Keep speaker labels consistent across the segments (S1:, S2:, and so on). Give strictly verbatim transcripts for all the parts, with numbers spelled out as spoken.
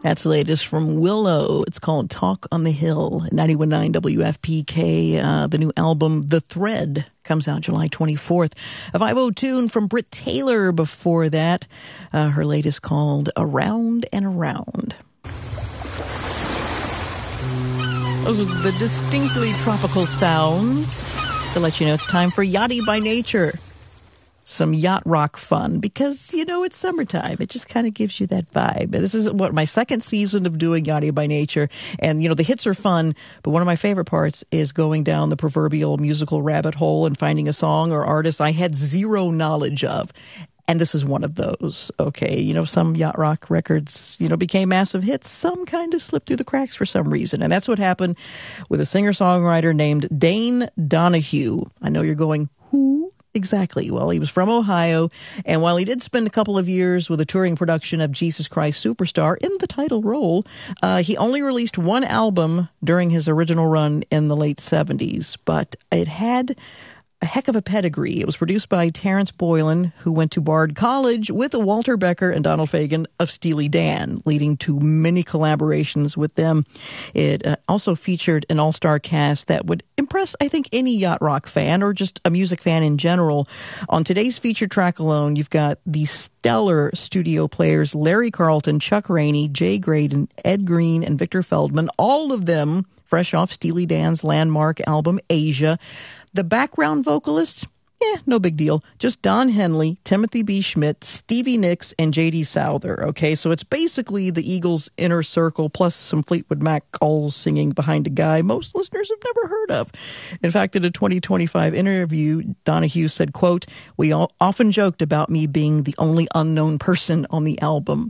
S1: That's the latest from Willow. It's called Talk on the Hill. ninety-one point nine W F P K. Uh, the new album, The Thread, comes out July twenty-fourth. A five oh tune from Britt Taylor before that. Uh, her latest called Around and Around. Those are the distinctly tropical sounds to let you know it's time for Yachty by Nature. Some yacht rock fun because, you know, it's summertime. It just kind of gives you that vibe. This is what my second season of doing Yachty by Nature. And, you know, the hits are fun, but one of my favorite parts is going down the proverbial musical rabbit hole and finding a song or artist I had zero knowledge of. And this is one of those. Okay, you know, some yacht rock records, you know, became massive hits. Some kind of slipped through the cracks for some reason. And that's what happened with a singer-songwriter named Dane Donahue. I know you're going, who? Exactly. Well, he was from Ohio, and while he did spend a couple of years with a touring production of Jesus Christ Superstar in the title role, uh, he only released one album during his original run in the late seventies, but it had a heck of a pedigree. It was produced by Terrence Boylan, who went to Bard College with Walter Becker and Donald Fagen of Steely Dan, leading to many collaborations with them. It uh, also featured an all-star cast that would impress, I think, any yacht rock fan or just a music fan in general. On today's featured track alone, you've got the stellar studio players Larry Carlton, Chuck Rainey, Jay Graydon, Ed Green, and Victor Feldman, all of them fresh off Steely Dan's landmark album, Asia. The background vocalists, eh, no big deal. Just Don Henley, Timothy B. Schmidt, Stevie Nicks, and J D. Souther. Okay, so it's basically the Eagles' inner circle plus some Fleetwood Mac calls singing behind a guy most listeners have never heard of. In fact, in a twenty twenty-five interview, Donahue said, quote, "We all often joked about me being the only unknown person on the album."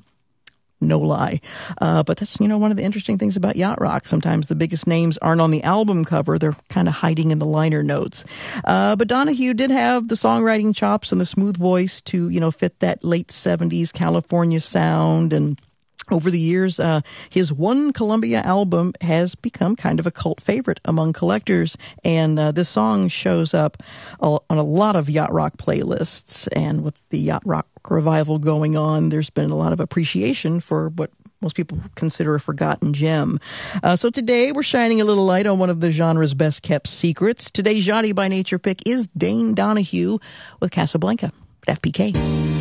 S1: No lie. Uh, but that's, you know, one of the interesting things about yacht rock. Sometimes the biggest names aren't on the album cover. They're kind of hiding in the liner notes. Uh, but Donahue did have the songwriting chops and the smooth voice to, you know, fit that late seventies California sound. And over the years, uh, his One Columbia album has become kind of a cult favorite among collectors. And uh, this song shows up on a lot of yacht rock playlists. And with the yacht rock revival going on, there's been a lot of appreciation for what most people consider a forgotten gem. Uh, so today we're shining a little light on one of the genre's best kept secrets. Today's Yachty by Nature pick is Dane Donahue with Casablanca at F P K.